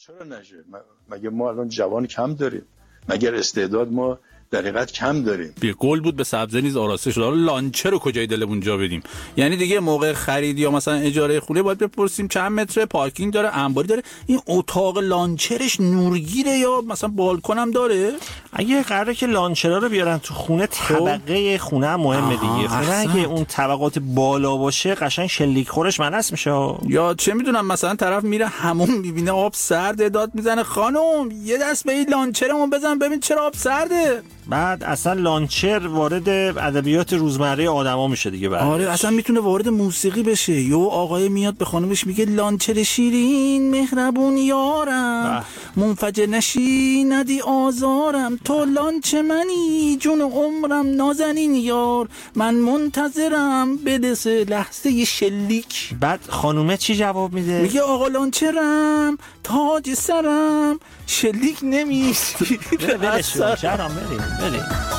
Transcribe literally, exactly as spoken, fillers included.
چرا نشه؟ مگه ما الان جوان کم داریم؟ مگر استعداد ما در حقیقت کم داریم؟ بی گل بود به سبزه نیز آراسته شد. لانچر رو کجای دلمون جا بدیم؟ یعنی دیگه موقع خرید یا مثلا اجاره خونه باید بپرسیم چند متر، پارکینگ داره، انباری داره، این اتاق لانچرش نورگیره یا مثلا بالکن هم داره؟ اگه قراره که لانچرها رو بیارن تو خونه، طبقه خونه هم مهمه دیگه. خونه اگه اون طبقات بالا باشه قشنگ شلیک خورش منعکس میشه. یا چه میدونم مثلا طرف میره همون میبینه آب سرده، داد میزنه خانم یه دست به این لانچرمون بزن ببین چرا آب سرده. بعد اصلا لانچر وارد ادبیات روزمره آدما میشه دیگه. بعد آره اصلا میتونه وارد موسیقی بشه. یو آقای میاد به خانمش میگه لانچر شیرین مهربون یارم، منفجر نشی ندی آزارم، تو لانچ منی جون عمرم نازنین یار، من منتظرم برسه لحظه شلیک. بعد خانومه چی جواب میده؟ میگه آقا لانچرم تاج سرم شلیک نمیشی. برش شهرام بریم بریم